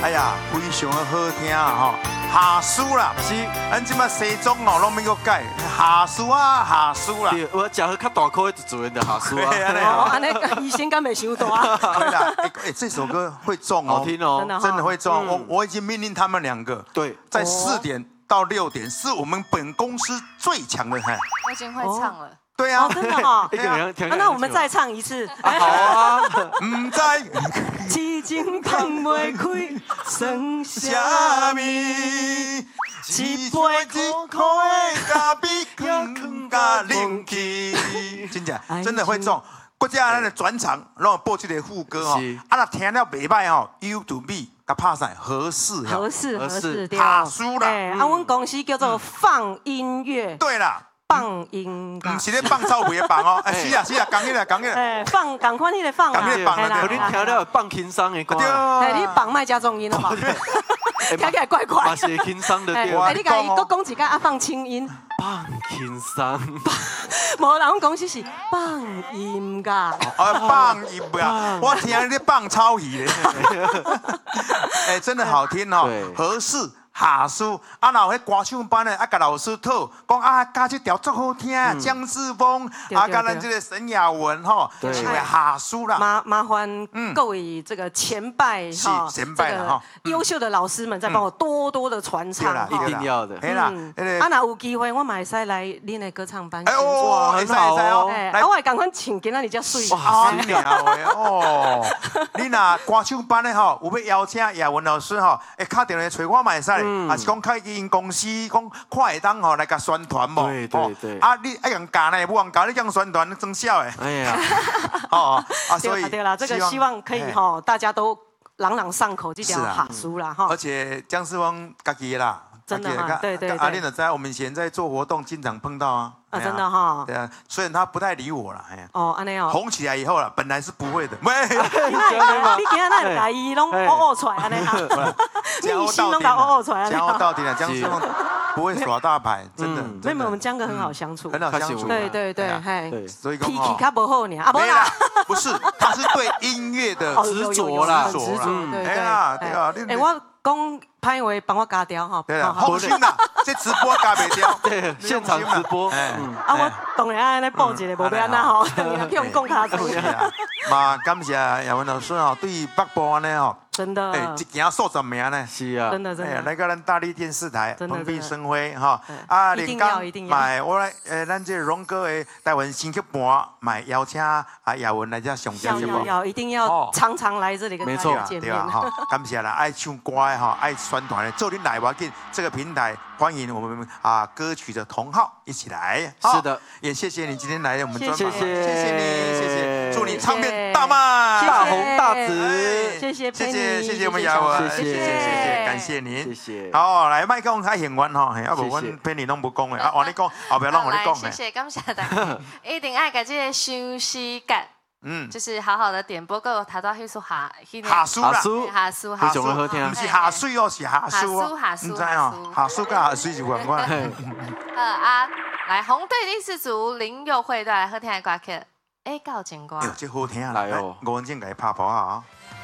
哎呀，非常的好听吼，下书啦， 是， 咱即马西装哦，拢免个改，下书啊，下书啦。 对，我食好较大颗的主人的下书啊。 哦，安尼医生敢袂伤大？ 对啦，这首歌会中哦， 好听哦， 真的会中。我已经命令他们2个， 对， 在4点到6点是我们本公司最强的。 我已经会唱了。 对啊， 真的哈。那我们再唱一次。 好啊， 唔知痴情放袂开，算虾米， 一杯苦苦的咖啡更加冷气，真的会中。国家咱的转场，然后播这个副歌哦，啊，那听了袂歹哦 ，You to me， 甲拍晒合适， 合适， 下书啦。 啊，阮公司叫做放音乐。 对啦。 放音乐， 唔是咧放臭屁的放哦，是啊，讲起来， 放赶快你来放啊， 赶快放啊， 互恁听了放轻松的歌， 对，你放卖加重音好不好？听起来怪怪， 嘛是轻松的对。 你家己佫讲一个放轻音， 放轻松， 无人阮公司是放音乐， 放音乐，我听你放超鱼咧，真的好听哦，合适。下书啊，然后迄歌唱班的啊，甲老师讨讲啊，加这条足好听，江志峰啊，甲咱这个沈雅文吼，唱的下书啦。 麻烦各位这个前辈哈， 前辈哈， 优秀的老师们再帮我多多的传唱， 一定要的。 啦， 啊，那有机会我嘛会使来恁的歌唱班。 哎哦， 很好哦。 啊，我赶快请今仔日才水。 哇，是哦，你若歌唱班的吼，有要邀请雅文老师吼，会敲电话找我嘛会使。啊，是讲开因公司讲看会当吼来甲宣传无？ 对。 啊，你爱用教呢，不用教你讲宣传，装笑诶。 哎呀， 哦啊，所以对啦，这个希望可以吼，大家都朗朗上口，这条哈书啦哈。 而且江世峰家己啦， 真的哈，对。 阿练的在我们以前在做活动，经常碰到啊。 啊，真的哈。 对啊，虽然他不太理我了，哎呀。 哦，安尼哦。 红起来以后了，本来是不会的。喂， 你今仔那来伊拢哦出来安尼哈。 江心拢甲哦出来。 江到底了，江世峰不会耍大牌，真的。 没有，我们江哥很好相处。 很好相处。 对，嘿。 所以讲脾气较不好呢，啊不啦， 不是，他是对音乐的执着啦， 执着。对啊。 哎，我讲歹话帮我加掉哈。 对啦，放心啦，这直播加袂掉。 对，现场直播。 啊，我当然安尼报一个，无要安那吼，去用讲卡做。 嘛，感谢亚文老师哦，对北部安尼哦。 真的， 一行数10名呢， 是啊， 真的， 来个咱大力电视台，蓬荜生辉哈啊！一定要， 买我来咱这荣哥的台湾新曲盘，买邀请啊亚文来这上节目， 一定要常常来这里跟大家见面哈。感谢啦，爱唱歌的哈，爱宣传的，做你来吧，进这个平台欢迎我们啊歌曲的同好一起来。 是的， 也谢谢你今天来我们专访， 谢谢你，谢谢，祝你唱片大卖， 大红大紫， 谢谢。 谢谢我们雅文，谢谢，感谢您， 谢谢。 好，来麦讲太幸运吼，啊无阮骗你拢不讲的，啊换你讲，后边让我你讲。 谢谢，感谢大家，一定爱给这个休息感，就是好好的点播，个头到迄首下书啦， 下书，非常的好听， 不是下水哦，是下书哦，唔知哦，下书跟下水是关关。 来红队第4组林佑慧带来好听的歌曲，哎，够情歌， 这好听来哦， 吴文静给拍谱啊。